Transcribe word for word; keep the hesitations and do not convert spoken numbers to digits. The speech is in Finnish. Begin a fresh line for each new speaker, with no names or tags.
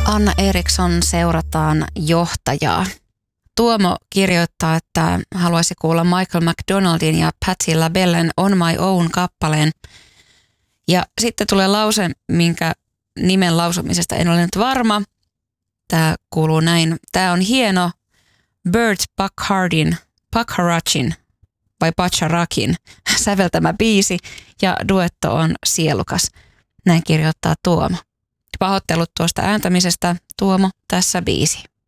Anna Eriksson seurataan johtajaa. Tuomo kirjoittaa, että haluaisi kuulla Michael McDonaldin ja Patti LaBellen On My Own -kappaleen. Ja sitten tulee lause, minkä nimen lausumisesta en ole nyt varma. Tämä kuuluu näin. Tämä on hieno Burt Bacharachin, Bacharachin vai Bacharachin säveltämä biisi ja duetto on sielukas. Näin kirjoittaa Tuomo. Pahoittelut tuosta ääntämisestä. Tuomo, tässä biisi.